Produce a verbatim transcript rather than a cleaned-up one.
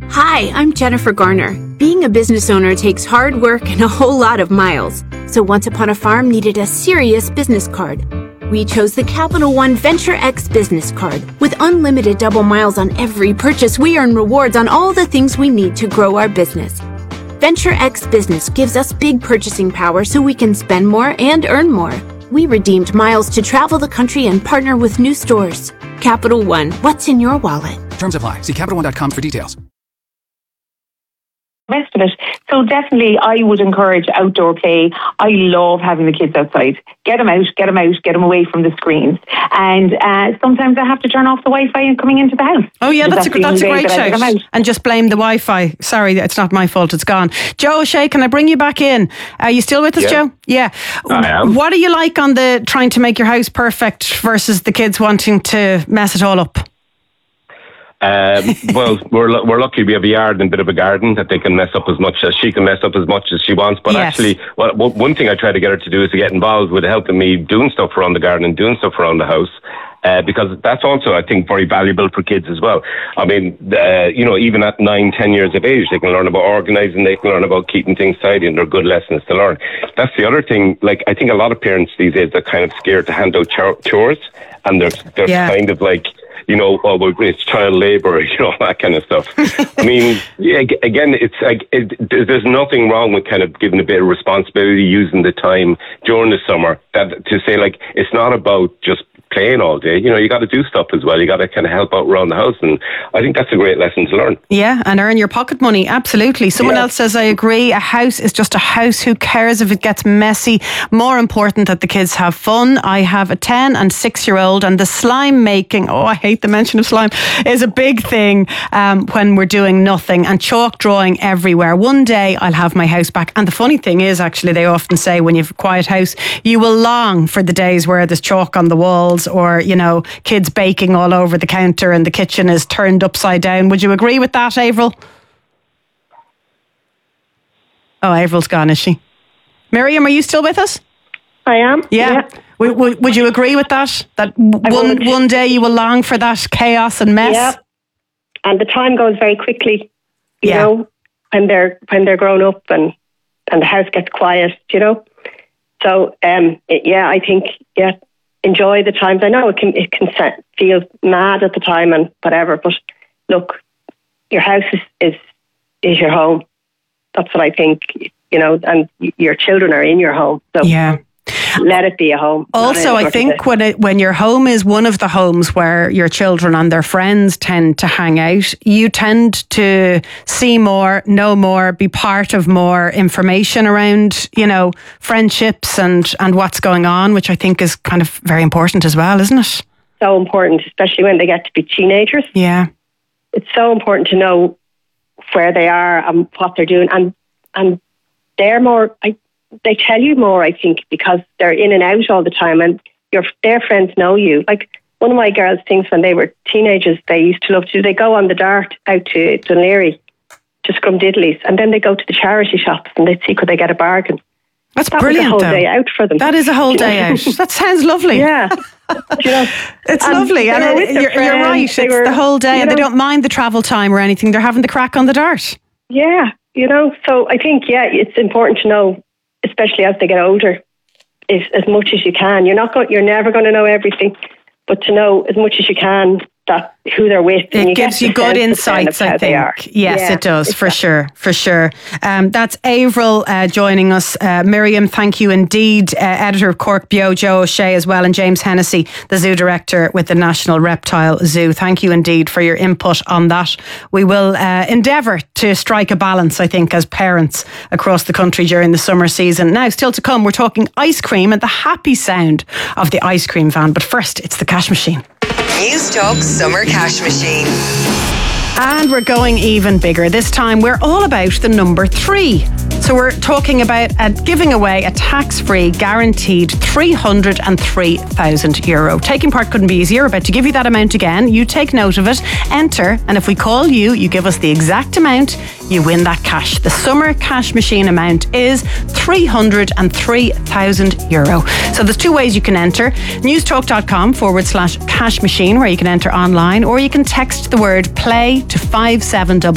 Hi, I'm Jennifer Garner. Being a business owner takes hard work and a whole lot of miles. So Once Upon a Farm needed a serious business card. We chose the Capital One Venture X business card. With unlimited double miles on every purchase, we earn rewards on all the things we need to grow our business. Venture X Business gives us big purchasing power so we can spend more and earn more. We redeemed miles to travel the country and partner with new stores. Capital One, what's in your wallet? Terms apply. See Capital One dot com for details. Rest of it. So definitely I would encourage outdoor play. I love having the kids outside. Get them out, get them out, get them away from the screens. And uh, sometimes I have to turn off the Wi-Fi and coming into the house. Oh yeah, that's, that's a, that's a great that shout. And just blame the Wi-Fi. Sorry, it's not my fault, it's gone. Joe O'Shea, can I bring you back in? Are you still with us, yeah. Joe? Yeah. I am. What are you like on the trying to make your house perfect versus the kids wanting to mess it all up? Um, well, we're we're lucky we have a yard and a bit of a garden that they can mess up as much as she can mess up as much as she wants. But yes. actually, well, one thing I try to get her to do is to get involved with helping me doing stuff around the garden and doing stuff around the house. Uh, because that's also, I think, very valuable for kids as well. I mean, uh, you know, even at nine, ten years of age, they can learn about organising, they can learn about keeping things tidy, and they're good lessons to learn. That's the other thing. Like, I think a lot of parents these days are kind of scared to hand out chores, and they're they're yeah. kind of like, you know, oh, well, it's child labour, you know, that kind of stuff. I mean, yeah, again, it's like it, there's nothing wrong with kind of giving a bit of responsibility, using the time during the summer. That to say, like, it's not about just playing all day. You know, you got to do stuff as well. You got to kind of help out around the house, and I think that's a great lesson to learn. Yeah, and earn your pocket money. Absolutely. Someone yeah. else says, I agree. A house is just a house. Who cares if it gets messy? More important that the kids have fun. I have a ten and six year old, and the slime making, oh, I hate the mention of slime, is a big thing um, when we're doing nothing, and chalk drawing everywhere. One day I'll have my house back. And the funny thing is, actually, they often say when you have a quiet house, you will long for the days where there's chalk on the walls, or, you know, kids baking all over the counter and the kitchen is turned upside down. Would you agree with that, Avril? Oh, Avril's gone, is she? Miriam, are you still with us? I am. Yeah. yeah. W- w- would you agree with that? That one one day you will long for that chaos and mess? Yeah. And the time goes very quickly, you yeah. know, when they're when they're grown up and, and the house gets quiet, you know. So, um, it, yeah, I think, yeah, enjoy the times. I know it can it can feel mad at the time and whatever, but look, your house is, is is your home. That's what I think, you know, and your children are in your home. So yeah. let it be a home. Also, I think when it, when your home is one of the homes where your children and their friends tend to hang out, you tend to see more, know more, be part of more information around, you know, friendships and, and what's going on, which I think is kind of very important as well, isn't it? So important, especially when they get to be teenagers. Yeah. It's so important to know where they are and what they're doing. And, and they're more... I, they tell you more, I think, because they're in and out all the time, and your their friends know you. Like one of my girls thinks when they were teenagers, they used to love to, they go on the dart out to Dunleary, to Scrumdiddly's, and then they go to the charity shops and they see could they get a bargain. That's that brilliant, was a whole though. day out for them. That is a whole day out. That sounds lovely. Yeah. You know, it's and lovely. And it, you're, friends, you're right. It's were, the whole day, and know, they don't mind the travel time or anything. They're having the crack on the dart. Yeah, you know, so I think, yeah, it's important to know, especially as they get older, is as much as you can. You're not going, you're never going to know everything, but to know as much as you can that who they're with. It you gives you good insights, I think. Yes, yeah, it does, exactly. for sure, for sure. Um, that's Avril uh, joining us. Uh, Miriam, thank you indeed. Uh, editor of Cork Bio, Joe O'Shea as well, and James Hennessy, the zoo director with the National Reptile Zoo. Thank you indeed for your input on that. We will uh, endeavour to strike a balance, I think, as parents across the country during the summer season. Now, still to come, we're talking ice cream and the happy sound of the ice cream van. But first, it's the cash machine. News Talk Summer Cash Machine. And we're going even bigger. This time we're all about the number three. So we're talking about uh, giving away a tax-free guaranteed three hundred three thousand euro. Taking part couldn't be easier. We're about to give you that amount again. You take note of it, enter, and if we call you, you give us the exact amount, you win that cash. The summer cash machine amount is three hundred three thousand euro. So there's two ways you can enter. newstalk.com forward slash cash machine, where you can enter online, or you can text the word play to five seven double